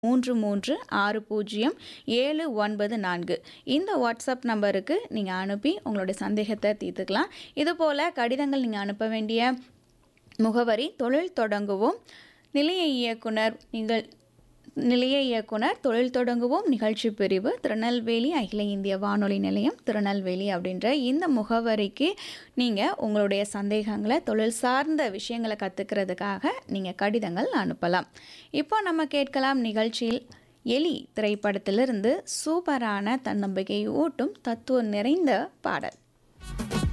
33607944 இந்த வாட்ஸ்அப் நம்பருக்கு நீங்கள் அனுப்பி உங்களுடைய சந்தேகத்தை தீர்த்துக்கலாம். இதுபோல் கடிதங்கள் நீங்கள் அனுப்ப வேண்டிய முகவரி தொழில் தொடங்குவோம் நிலைய இயக்குனர் தொழில் தொடங்குவோம் நிகழ்ச்சி பிரிவு திருநெல்வேலி அகில இந்திய வானொலி நிலையம் திருநெல்வேலி அப்படின்ற இந்த முகவரிக்கு நீங்கள் உங்களுடைய சந்தேகங்களை தொழில் சார்ந்த விஷயங்களை கற்றுக்கிறதுக்காக நீங்கள் கடிதங்கள் அனுப்பலாம். இப்போ நம்ம கேட்கலாம் நிகழ்ச்சியில் எலி திரைப்படத்திலிருந்து சூப்பரான தன்னம்பிக்கை ஊட்டும் தத்துவம் நிறைந்த பாடல்.